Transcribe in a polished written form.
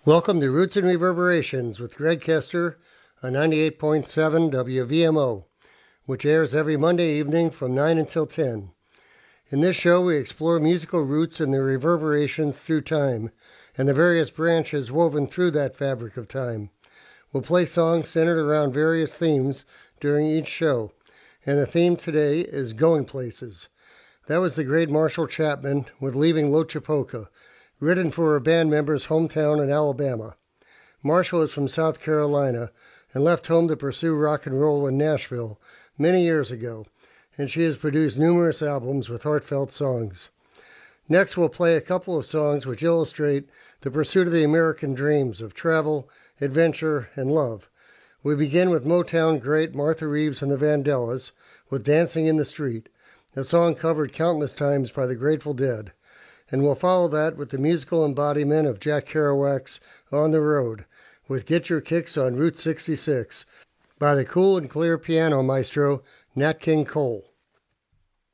Welcome to Roots and Reverberations with Greg Kester on 98.7 WVMO, which airs every Monday evening from 9 until 10. In this show, we explore musical roots and their reverberations through time and the various branches woven through that fabric of time. We'll play songs centered around various themes during each show, and the theme today is Going Places. That was the great Marshall Chapman with Leaving Lochapoka, written for a band member's hometown in Alabama. Marshall is from South Carolina and left home to pursue rock and roll in Nashville many years ago, and she has produced numerous albums with heartfelt songs. Next, we'll play a couple of songs which illustrate the pursuit of the American dreams of travel, adventure, and love. We begin with Motown great Martha Reeves and the Vandellas with Dancing in the Street, a song covered countless times by the Grateful Dead. And we'll follow that with the musical embodiment of Jack Kerouac's On the Road, with Get Your Kicks on Route 66 by the cool and clear piano maestro Nat King Cole.